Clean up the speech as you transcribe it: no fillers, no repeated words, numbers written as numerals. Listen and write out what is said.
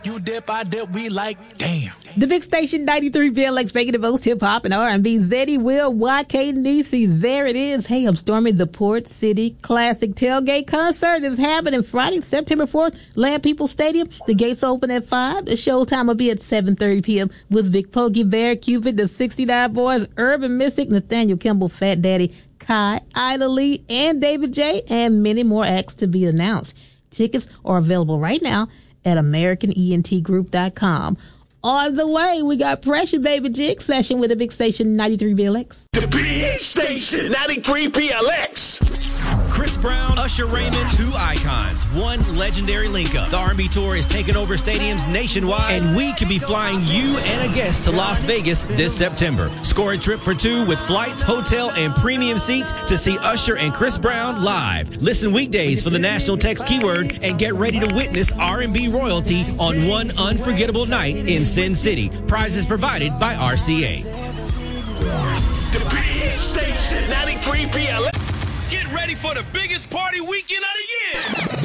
You dip, I dip, we like, damn. The big station 93 BLX, making the most hip hop and R&B. Zeddy, Will, YK, Nisi. There it is. Hey, I'm storming the Port City Classic Tailgate Concert is happening Friday, September 4th, Land People Stadium. The gates open at 5. The showtime will be at 7:30 p.m. with Vic Pokey, Bear, Cupid, the 69 Boys, Urban Mystic, Nathaniel Kimball, Fat Daddy, Kai, Ida Lee, and David J, and many more acts to be announced. Tickets are available right now at AmericanENTGroup.com. On the way, we got Pressure Baby Jig session with the big station 93 BLX. The big station 93 BLX. Chris Brown, Usher Raymond, two icons, one legendary link-up. The R&B Tour is taking over stadiums nationwide, and we could be flying you and a guest to Las Vegas this September. Score a trip for two with flights, hotel, and premium seats to see Usher and Chris Brown live. Listen weekdays for the national text keyword and get ready to witness R&B royalty on one unforgettable night in Sin City. Prizes provided by RCA. The big station 93 BLX. Get ready for the biggest party weekend of the year.